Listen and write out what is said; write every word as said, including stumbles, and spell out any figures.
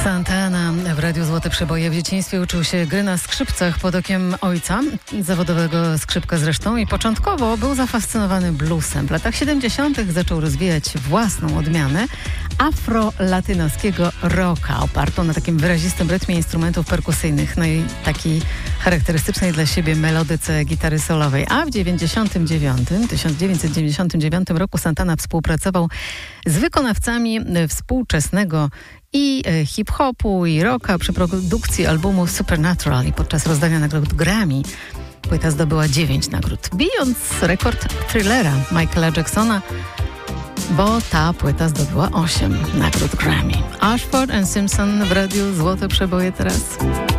Santana w Radiu Złote Przeboje. W dzieciństwie uczył się gry na skrzypcach pod okiem ojca, zawodowego skrzypka zresztą, i początkowo był zafascynowany bluesem. W latach siedemdziesiątych zaczął rozwijać własną odmianę afro-latynoskiego rocka, opartą na takim wyrazistym rytmie instrumentów perkusyjnych, no i takiej charakterystycznej dla siebie melodyce gitary solowej. A w tysiąc dziewięćset dziewięćdziesiątym dziewiątym roku Santana współpracował z wykonawcami współczesnego i hip-hopu, i rocka przy produkcji albumu Supernatural i podczas rozdania nagród Grammy. Płyta zdobyła dziewięć nagród, bijąc rekord Thrillera Michaela Jacksona, bo ta płyta zdobyła osiem nagród Grammy. Ashford and Simpson w Radiu Złote Przeboje teraz.